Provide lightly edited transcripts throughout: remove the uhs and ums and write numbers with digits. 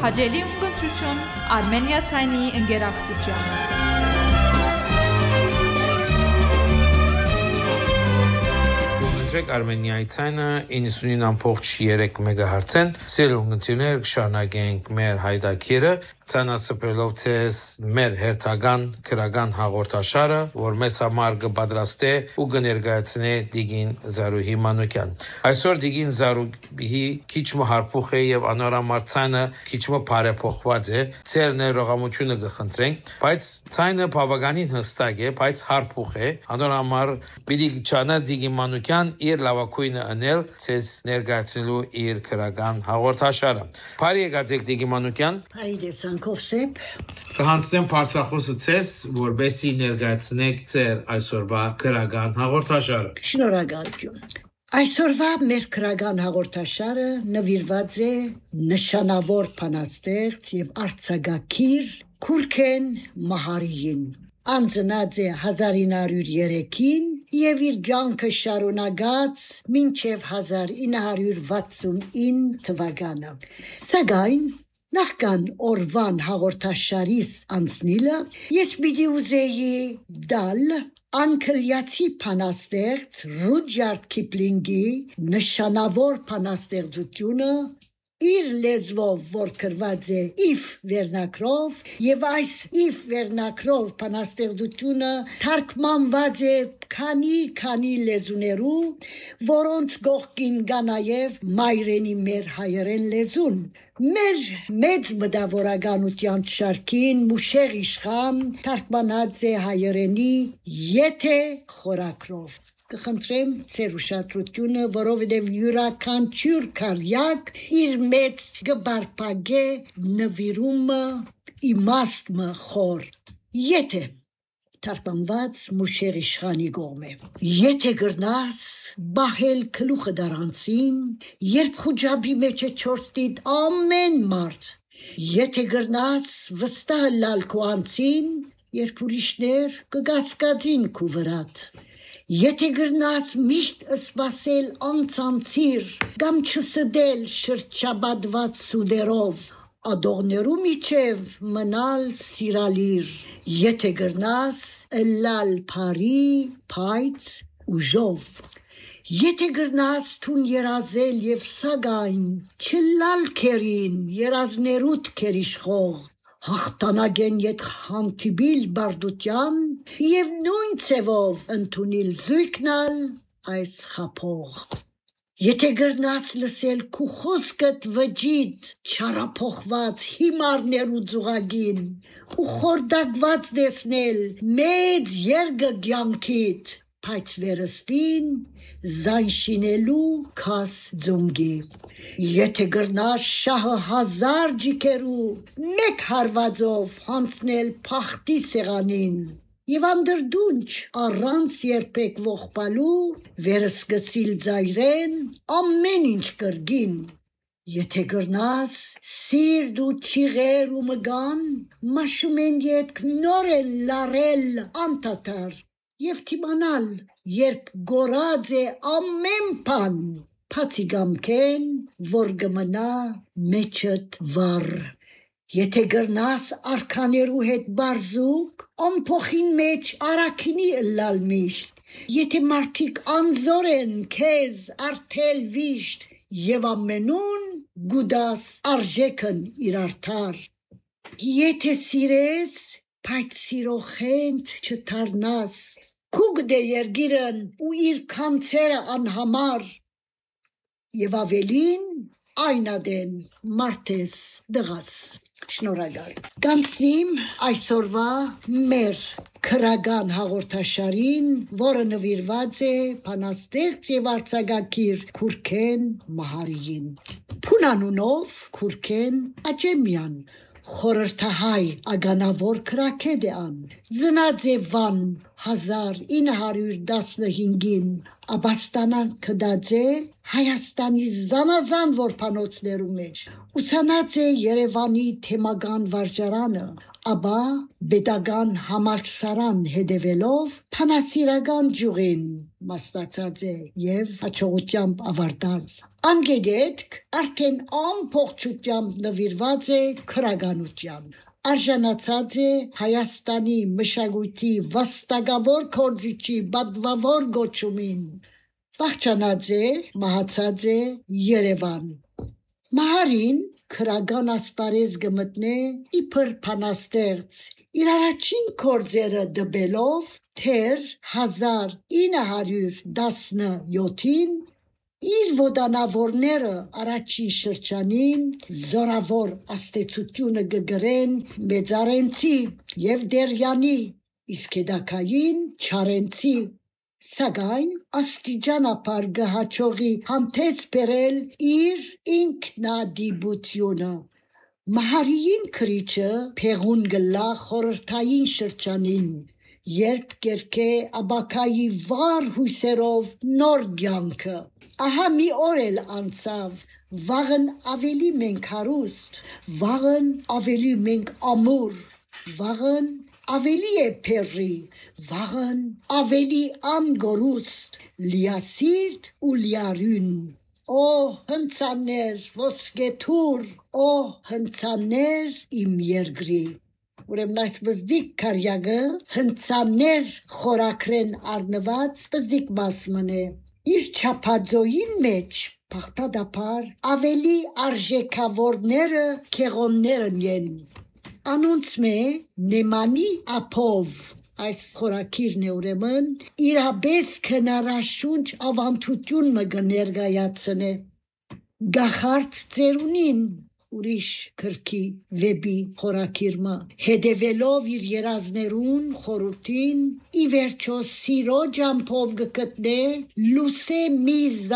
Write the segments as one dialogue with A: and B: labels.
A: Հաջելի ունգընտրություն Արմենիա-ցայնի ընկերակցության։
B: Արմենիայի ցայնը 99.3 մեգահերց-ն սիրուն գնտիներ կշարունակենք մեր հայդակիրը ցանասպրելով ցես մեր հերթական քրական հաղորդաշարը որ մեզ համար կպատրաստե ու կներկայացնե Դիգին Զարուհի Մանուկյան այսօր Դիգին Զարուհի քիչ հարփուխ է եւ անորամար ցայնը քիչ բարեփոխված է ցեր ներողամությունը կխնդրենք բայց ցայնը բավականին հստակ է բայց հարփուխ է անորամար պիտի չանա Դիգին Մանուկյան իր լավակույնը անել ցես ներկայացնելու իր քրական հաղորդաշարը բարի եկած Դիգին Մանուկյան
C: Կովսեպ
B: Կհանցնեմ բարձրախոսը ցես, որբեսի ներկայացնեք ձեր այսօրվա քրական հաղորդաշարը։
C: Շնորհակալություն։ Այսօրվա մեր քրական հաղորդաշարը նվիրված է նշանավոր բանաստեղծ եւ արձակագիր Քուրքեն Մահարիին։ Անձնած է 1903-ին եւ իր կյանքը շարունակած մինչեւ 1969 թվականը։ Սակայն Նախքան օրվան հաղորդաշարիս անցնելը, ես պիտի ուզեի դալ անգլիացի բանաստեղծ Ռուդյարդ Քիփլինգի նշանավոր բանաստեղծությունը իր լեզվով որ գրված է if վերնակրով եւ այս if վերնակրով բանաստեղծությունը թարգմանված է քանի լեզուներու որոնց գողքին կա նաեւ մայրենի մեր հայերեն լեզուն մեր մեծ մտավորականության շարքին Մուշեղ իշխան թարգմանած է հայերենի եթե խորակրով Կխնդրեմ ձեր ուշադրությունը, որովհետև յուրաքանչյուր քարյակ իր մեծ գբարփագե նվիրումը իմաստը խոր։ Եթե թարգմանված Մուշեղ իշխանի կողմէ։ Եթե գրնաս բահել գլուխը դարանցին, երբ խուջաբի մեջ է չորտիդ ամեն մարդ։ Եթե գրնաս վստահ լալ քո անցին, երբ ուրիշներ կգասկածին քու վրատ։ Եթե գրնաս միշտ սպասել անցանցիր, կամ չսդել շրջաբադված սուդերով, ադողներու միջև մնալ սիրալիր, եթե գրնաս լալ փարի, փայծ ուժով, եթե գրնաս թուն երազել և սագայն, չլալ կերին, երազներուտ կերիշխող, հաղթանագեն ետ հանդիբիլ բարդության և նույն ծևով ընդունիլ զույգնալ այս խապող։ Եթե գրնաս լսել քու խոսքդ վջիդ չարափոխված հիմարներու ձուղագին ու խորդակված դեսնել մեծ երգը կյանքիդ, բայց վերստին զայն շինելու քաս ձունգի։ Եթե գրնաս շահը 1000 ջիքերու մեկ հարվածով հանցնել փախտի սեղանին և անդրդունչ առանց երբեք ողբալու վերսկսիլ ձայրեն ամեն ինչ կրգին։ Եթե գրնաս սիրտ ու չիղեր ու մգան մաշում են ետք նոր են լարել անտատար և թիմանալ, երբ գորած է ամեն բան, բացի գամքեն, որ գմնա մեջդ վառ։ Եթե գրնաս արքաներու հետ բարզուկ, ամփոխին մեջ արաքինի ըլլալ միշտ, եթե մարդիկ անզոր են քեզ արդել վիշտ, և ամենուն գուդաս արժեքն իր արդար։ Եթե սիրես, բայց սիրոխենդ չթարնաս, Կուգդե երգիրն ու իր կանցերը անհամար և ավելին այնադեն մարդես դղաս։ Շնորհակալ։ Կանցնիմ այսօրվա մեր քրական հաղորդաշարին, որը նվիրված է բանաստեղծ և արձակագիր Քուրքեն Մահարիին։ Փունանունով Քուրքեն Աճեմյան խորհրդահայ ագանավոր քրաքեդ է ան, ծնած է Վան 1915-ին, Աբաստանան կդած է Հայաստանի զանազան որբանոցներու մեջ, ուսանած է Երևանի թեմական վարժարանը, ապա Պետական համալսարան հետևելով փանասիրական ջուղին մասնակցած է եւ հաջողությամբ ավարտած։ Անգեգետք արդեն ամբողջությամբ նվիրված է քրագանության։ Արժանացած է Հայաստանի մշակույթի վաստակավոր կորձիչի բադվավոր գոչումին։ Վախճանած է, մահացած է Երևան։ Մահարին քրագան ասպարեզ գմտնե իբր փանաստեղծ իր առաջին կորձերը դբելով թեր 1917-ին իր ոդանավորները առաջին շրջանին զորավոր աստեցությունը գգրեն մեծարենցի եւ դերյանի իսկ հետակային չարենցի Սակայն աստիճանաբար գահաճողի համտես բերել իր ինքնադիպությունը։ Մահարիին քրիչը փեղուն գլա խորհրդային շրջանին, երբ կերկե աբակայի վառ հույսերով նոր կյանքը։ Ահա մի օր էլ անցավ, վաղն ավելի մենք հարուստ, վաղն ավելի մենք ամուր, վաղն ավելի է փերի, վաղն ավելի անգորուստ, լիասիրտ ու լիարուն։ Օ հնցաներ ոսկեթուր, օ հնցաներ իմ երկրի։ Ուրեմն այս բզդիկ կարյագը հնցաներ խորակրեն առնված բզդիկ մասմն է։ Իր չափածոյին մեջ բաղդադապար ավելի արժեքավորները քեղոններն են։ Անոնց մե նեմանի ապով այս խորակիրն է ուրեմն իրաբես քնարաշունչ ավանդություն մը կներկայացնե գախարդ ծերունին ուրիշ քրքի վեբի խորակիրը հետևելով իր երազներուն խորհրդին ի վերջո սիրո ջամփով գտնե լուսե մի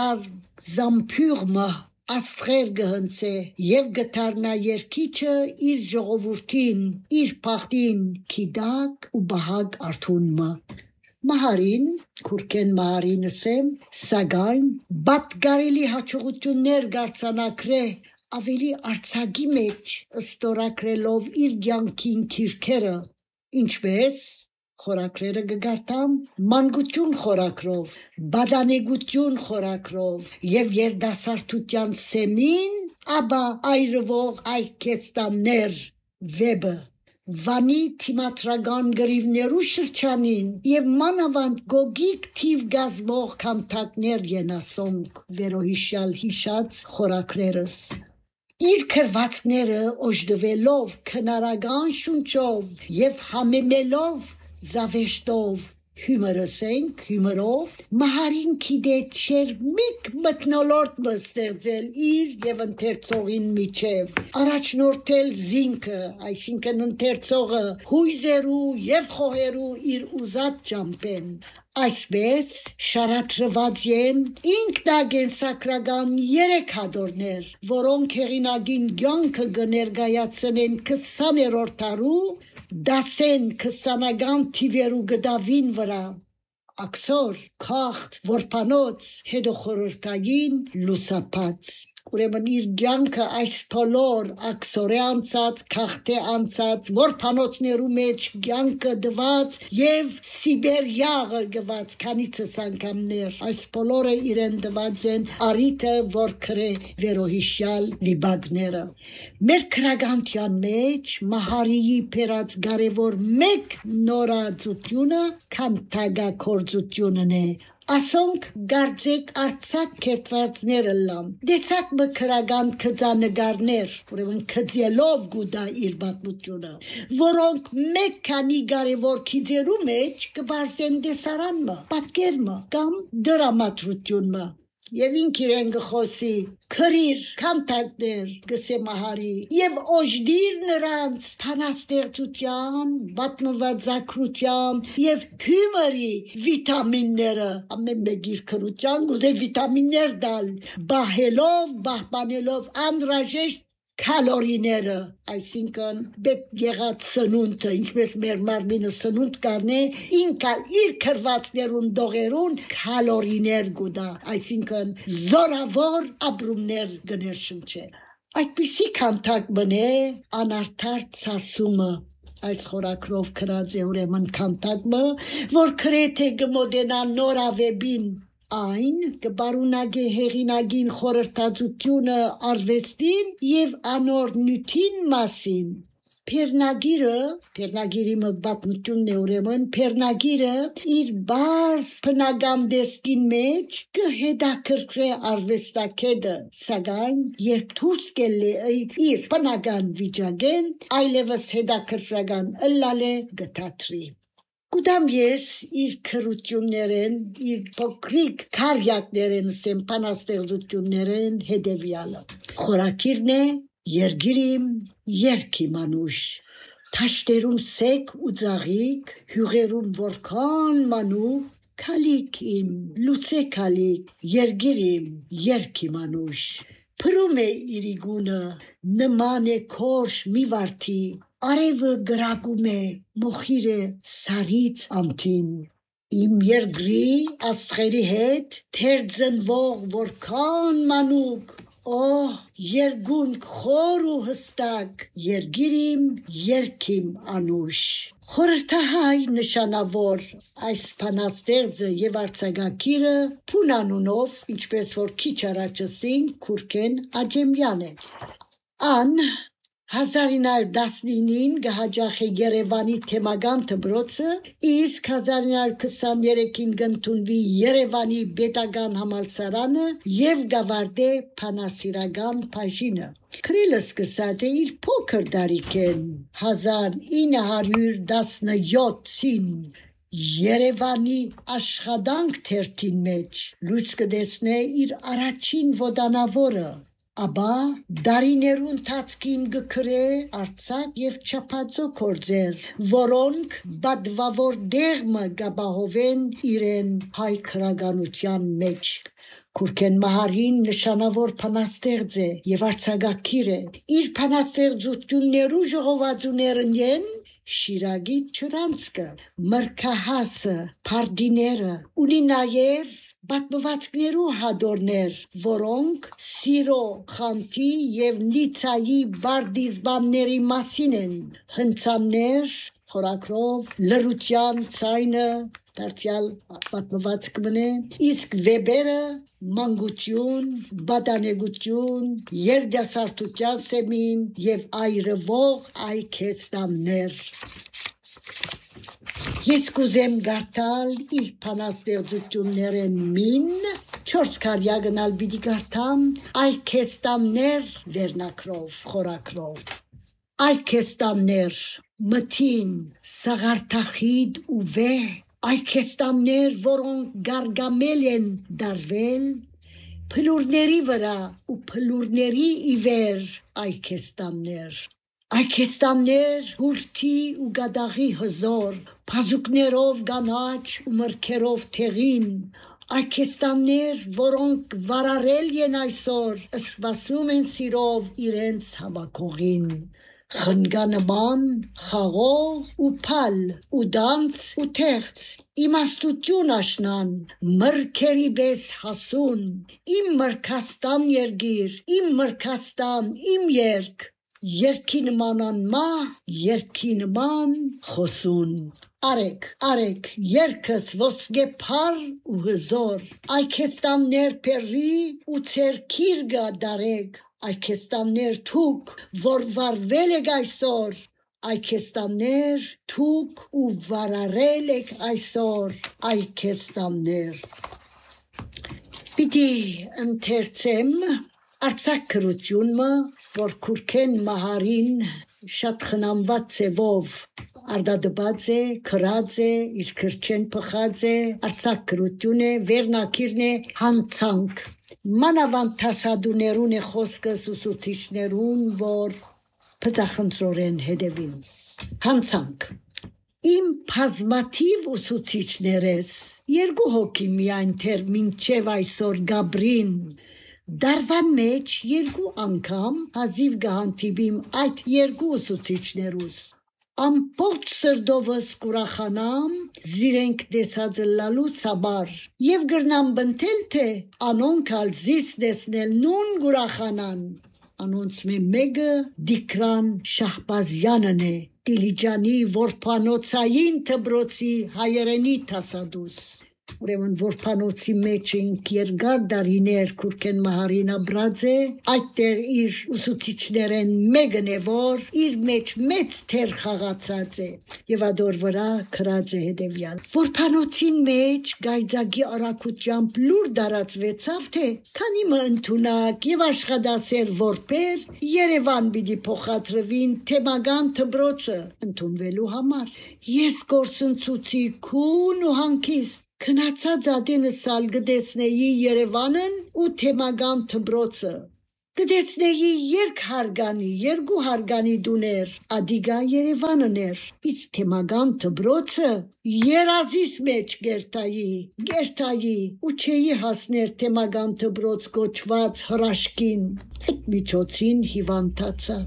C: զամփյուղը աստղեր գհնցե եւ գտարնա երկիչը իր ժողովրդին իր փախտին քիդակ ու բահակ արթունմը Մահարին քուրքեն Մահարինսեմ սակայն բատգարելի հաջողություններ գարցանակրե ավելի արցակի մեջ ստորակրելով իր կյանքին քիրքերը ինչպես խորակրերը գգարտամ մանկություն խորակրով բադանեգություն խորակրով եւ երդասարտության սեմին ապա այրվող այքեստաններ վեբը վանի թիմատրական գրիվներու շրջանին եւ մանավանդ գոգիկ թիվ գազմող քանթակներ ենասոնք վերոհիշյալ հիշած խորակրերս Իր քրվածքները օժդվելով քնարական շունչով եւ համեմելով զավեշտով հյումորով Մահարին քիդե չեր միք մտնոլորտ մստեղծել իր եւ ընթերցողին միջև առաջնորդել զինքը այսինքն ընթերցողը հույզերու եւ խոհերու իր ուզած ճամփեն Այսպես շարադրված են ինքնագենսակրական 3 հատորներ, որոնք հեղինակին կյանքը կներկայացնեն 20-րդ դարու դասեն 20-ական թիվերու գդավին վրա, աքսոր, քաղთ, որփանոց, հետոխորհրդային լուսապած։ Ուրեմն իր կյանքը այս բոլոր աքսորե անցած, քաղթե անցած, որփանոցներու մեջ կյանքը դված եւ Սիբերիա ղրգված քանիցս անգամներ այս բոլորը իրեն դված են արիթը որ քրե վերոհիշյալ վիբակները մեր քրագանտյան մեջ Մահարիի փերած կարևոր մեկ նորաձությունը քանթագակորձությունն է Ասոնք գարձեք արցակ կերտվածները լան, դեսակ մկրական կծանգարներ, ուրեմն կծելով գուդա իր բատմությունը, որոնք մեկ քանի կարևոր քիձերու մեջ կբարձեն դեսարանմը, պատկերմը կամ դրամատրությունմը, Եվ ինք իրեն գխոսի, քրիր, քանթակներ, գսե Մահարի, եւ օժդիր նրանց փանաստեղծության, բատմվածակրության եւ հյումորի վիտամինները, ամեն մեկիր քրության գուզե վիտամիններ դալ, բահպանելով անհրաժեշտ Կալորիները, այսինքն պետք եղած սնունդը, ինչպես մեր մարմինը սնունդ կարնե, ինքալ իր քրվածներուն դողերուն կալորիներ գուդա, այսինքն զորավոր ապրումներ գներ շնչե։ Այդպիսի քանթակ բնե անարդար ցասումը, այս խորակրով կրած է ուրեմն քանտակը, որ գրեթե գմոդենա նորավեբին այն կբարունագե հեղինագին խորհրդածությունը արվեստին եւ անոր նյութին մասին Փերնագիրի մբատնությունն է ուրեմն Փերնագիրը իր բարձ բնական դեսքին մեջ կհետաքրքրե արվեստակետը սակայն երբ դուրս կելե իր բնական վիճակեն այլևս հետաքրքրական ըլլալե գտատրի Կուտամ ես իր քրություններեն իր փոքրիկ քարյակներեն սեմփանաստեղծություններեն հետևյալը խորակիրն է Երգիրիմ երկի մանուշ Թաշտերում սեք ու ծաղիկ հյուղերում որքան մանուկ քալիք իմ լուծե քալիք երգիրիմ երկի մանուշ Փրում է իրիգունը նման է քոշ մի վարդի արևը գրակում է մոխիրը սարից ամթին Իմ երգրի աստղերի հետ թեր ծնվող որքան մանուկ Օհ, երգունք խոր ու հստակ, երգիրիմ, երգիմ անուշ։ Խորհրդահայ նշանավոր այս բանաստեղծը եւ արձակագիրը Փունանունով, ինչպես որ քիչ առաջ ասին, Քուրքեն Աջեմյան է։ Ան 1919-ին գահաջախե Երևանի թեմական դպրոցը, իսկ 1923-ին գտնվի Երևանի պետական համալսարանը եւ գավարտե բանասիրական բաժինը։ Քրելը սկսած է իր փոքր տարիքեն 1917-ին Երևանի աշխատանք թերթին մեջ լույս կտեսնե իր առաջին ոդանավորը Աբա դարիներու ընթացքին գկրե արցակ եւ չափածո գործեր, որոնք բադվավոր դերմը գաբահովեն իրեն հայ քրագանության մեջ։ Քուրքեն Մահարին նշանավոր բանաստեղծ է եւ արձակագիր է։ Իր բանաստեղծություններու ժողովածուներն են Շիրագիտ Չրանցկը, Մրգահասը, Փարդիները, ունի նաև պատմվածքներու հադորներ, որոնք Սիրո, Խանթի եւ Նիցայի բարդիզբանների մասին են, հնցաններ, խորակրով, լրության ցայնը, դարձյալ պատմվածք մնե, իսկ վեբերը մանկություն, բադանեգություն, երդասարտության սեմին եւ այրվող այքեստաններ։ Ես կուզեմ գարտալ իր բանաստեղծություններեն մին, 4 քարյա գնալ պիտի գարտամ այքեստաններ վերնակրով, խորակրով։ Այքեստաններ, մթին, սաղարթախիդ ու վեհ, այքեստաններ, որոնք գարգամել են դարվել, փլուրների վրա ու փլուրների իվեր այքեստաններ։ Այքեստաններ հուրթի ու գադաղի հզոր, փազուկներով գանաչ ու մրգերով թեղին, այքեստաններ, որոնք վարարել են այսօր, սպասում են սիրով իրենց հավաքողին։ Խնգանման, խաղող ու փալ, ու դանց ու թեղծ, իմաստություն աշնան, մրգերի պես հասուն, իմ մրգաստան երգիր, իմ մրգաստան, իմ երգ, երգի նման անմա, երգի նման խոսուն։ Արեք, երկս ոսկե փար ու հզոր, այքեստաններ պերի ու ծեր քիրգա դարեք, այքեստաններ թուք, որ վարվել եք այսօր, այքեստաններ թուք ու վարարել եք այսօր, այքեստաններ։ Պիտի ընթերցեմ արցակ քրությունը, որ Քուրքեն Մահարին շատ խնամված ծևով արդադբած է, քրած է, իր քրչեն փխած է, արցակ քրություն է, վերնակիրն է, հանցանք։ Մանավանդ թասադուներուն է խոսքս ուսուցիչներուն, որ պտախնդրորեն հետևին։ Հանցանք։ Իմ բազմաթիվ ուսուցիչներես, 2 հոգի միայն թեր մինչև այսօր Գաբրին, դարվան մեջ 2 անգամ հազիվ գահանտիբիմ այդ 2 ուսուցիչներուս։ Ամբողջ սրդովս կուրախանամ զիրենք դեսածը լալուց համար և գրնամ բնթել թե անոնք ալ զիս դեսնել նուն գուրախանան։ Անոնց մեկը Դիկրան Շահբազյանն է, Դիլիջանի որփանոցային դբրոցի հայերենի տասադուս Ուրեմն որփանոցի մեջ ենք երկար դարիներ Քուրքեն Մահարին ապրած է այդտեղ իր ուսուցիչներեն մեկն է որ իր մեջ մեծ թեր խաղացած է եւ ադոր վրա քրած է հետեւյալ որփանոցին մեջ գայձագի արակությամբ լուր դարածվեցավ թե քանի մը ընդունակ եւ աշխատասեր որպեր Երևան պիտի փոխադրվին թեմական դբրոցը ընդունվելու համար ես գործընծուցի քուն ու հանգիստ Քնացած ադենս ալ գտեսնեի Երևանն ու թեմական դբրոցը գտեսնեի երկու հարգանի դուներ ադիգա Երևանն էր իսկ թեմական դբրոցը երազիս մեջ գերտայի ու չէի հասներ թեմական դբրոց կոչված հրաշքին այդ միջոցին հիվանդացա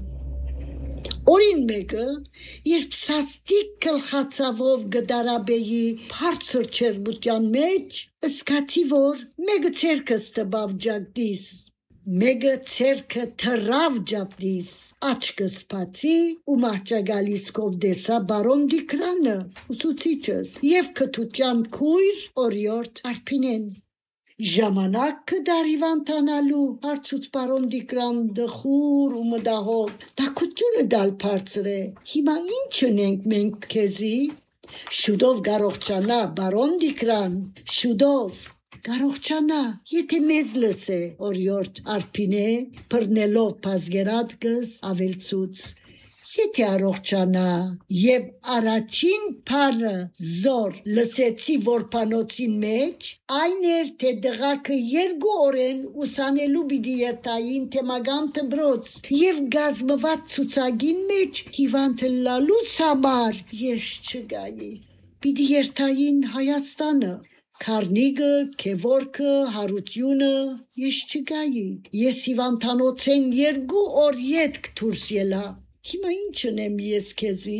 C: Օրին մեկը, երբ սաստիկ կլխացավով գդարաբեի բարձր չերբության մեջ, ըսկացի, որ մեկը ցերկս տբավ ջակդիս, մեկը ցերկը թրավ ջապդիս, աչկս բացի ու մահճագալիս կովդեսա բարոն Դիկրանը, ուսուցիչս, և կթության քույր օրիորդ Արփինեն։ Ժամանակ կդարիվանտանալու հարցուց բարոն Դիկրան դխուր ու մդահով տակությունը դալ բարձր է հիմա ինչ ունենք մենք քեզի շուտով գարողջանա բարոն Դիկրան շուտով գարողջանա եթե մեզ լսե օրիորդ Արփինե բռնելով բազգերատկս ավելցուց Եթե առողջանա եւ առաջին բանը զոր լսեցի որփանոցին մեջ այն էր թե դղակը երկու օրեն ուսանելու պիտի երթային թեմական դբրոց եւ գազմված ցուցակին մեջ հիվանդը լալուս համար ես չգայի պիտի երթային Հայաստանը Քարնիգը, Քևորքը, Հարությունը ես չգայի ես հիվանդանոցեն երկու օր յետք դուրս ելա Հիմա ինչ ունեմ ես քեզի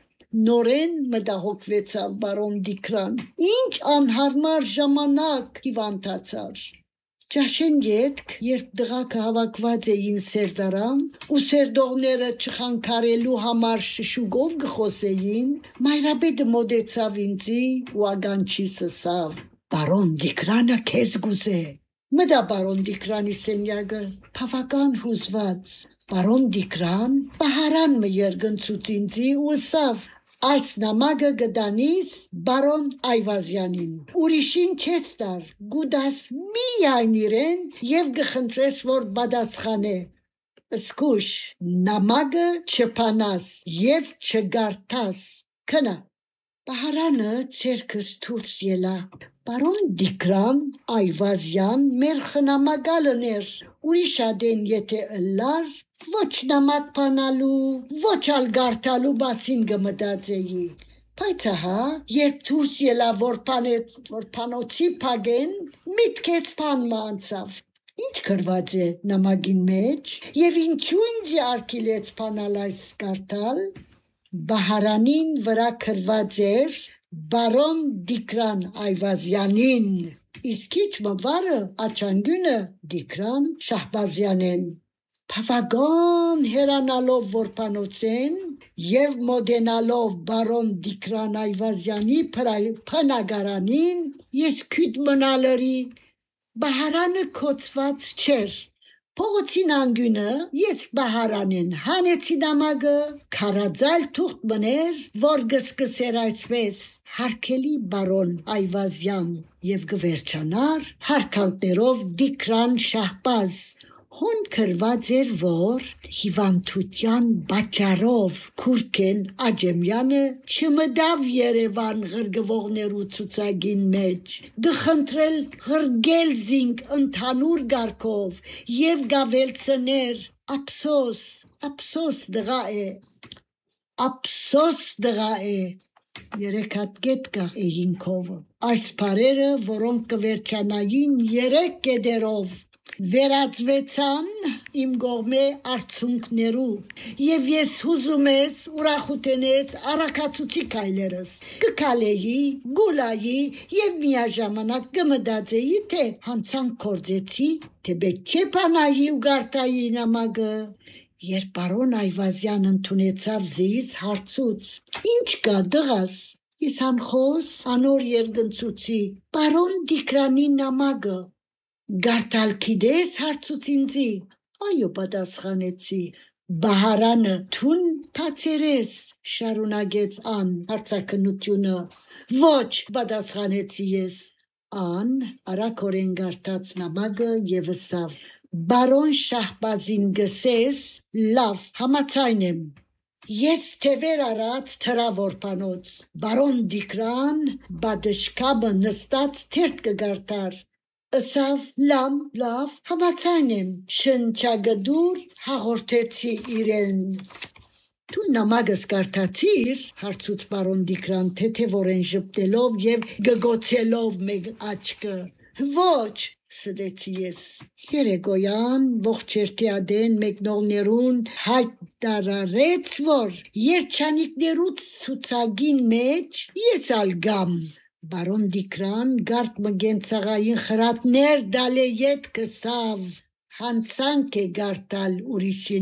C: նորեն մտահոգվեցավ բարոն Դիկրան ինչ անհարմար ժամանակ հիվանդացար Ճաշեն յետք երբ դղակը հավաքված էին սերդարան ու սերդողները չխանգարելու համար շշուկով գխոսեին մայրաբեդը մոտեցավ ինձի ու ագանչիս ասավ Բարոն Դիկրանը քեզ գուզե մտա բարոն Դիկրանի սենյակը բավական հուզված Բարոն Դիկրան Բահարան մը երգնցուց ինձի ու ասավ այս նամակը գտանիս բարոն Այվազյանին ուրիշին չես տար գուդաս միայն իրեն եւ գխնդրես որ պատասխանե Սկուշ նամակը չփանաս եւ չգարտաս քնա Բահարանը ցերկս դուրս ելա Բարոն Դիկրան Այվազյան մեր խնամակալն էր ուրիշ ադեն եթե ըլլար ոչ նամակ փանալու ոչ ալ գարտալու մասին գմտածեի Բայց ահա երբ դուրս ելա որփանոցի փագեն միտքես փանմա անցավ Ինչ գրված է նամակին մեջ եւ ինչու ինձ արկիլեց փանալ այս գարտալ Բահարանին վրա գրված էր Բարոն Դիկրան Այվազյանին իսկ ինչ մվարը աչանգյունը Դիկրան Շահբազյանեն Բավական հերանալով որփանոցեն եւ մոդենալով բարոն Դիկրան Այվազյանի փնագարանին ես քույտ մնալրի Բահարանը կոծված չէր Փողոցին անգյունը ես Բահարանին հանեցի նամակը քարաձալ թուղթ մներ որ գսկսեր այսպես հարկելի բարոն Այվազյան եւ գվերջանար հարկանքներով Դիկրան Շահբազ Հոն գրված էր որ հիվանդության պատճառով Քուրքեն Աջեմյանը չմտավ Երևան ղրգվողներու ցուցակին մեջ գխնդրել ղրգել զինք ընդհանուր գարկով եւ գավելցներ ափսոս դղա է Երեք հատ գետ կա էինքովը այս բարերը որոնք կվերջանային 3 կեդերով Վերածվեցան իմ գողմե արցունքներու եւ ես հուզում ես ուրախութենես առաքացուցի կայլերս կկալեի գուլայի եւ միաժամանակ կմտածեի թե հանցանք կորձեցի թե պետք չէ փանայի ու գարտայի նամակը Երբ բարոն Այվազյան ընդունեցավ զիս, հարցուց. «Ինչ կա դղաս»։ Ես անխոս անոր երգնցուցի. «Բարոն Դիկրանի նամակը գարտալ գիտես»։ Հարցուց ինձի։ «Այո», պատասխանեցի։ «Բահարանը թուն փացերես»։ Շարունակեց Ան հարցաքննությունը։ «Ոչ», պատասխանեցի ես։ Ան արագորեն գարտաց նամակը եւ ասավ. «Բարոն Շահբազին գսես, լավ, համաձայն եմ»։ Ես թևեր արած թրա որբանոց։ Բարոն Դիկրան բադշկաբը նստած թերթ կգարտար։ Ասավ. լավ, համաձայն եմ։ Շնչագդուր հաղորդեցի իրեն։ «Դու նամակս կարդացիր»։ Հարցուց բարոն Դիկրան թեթևորեն ժպտելով եւ գգոցելով մեկ աչքը։ «Ոչ», սրեցի ես։ Երեկոյան ողջերթի ադեն մեկնողներուն հայտարարեց, որ երջանիկներուց ցուցակին մեջ ես ալ գամ։ Բարոն Դիկրան գարդ մգենցաղային խրատներ դալե ետ կսավ, հանցանք է գարտալ ուրիշին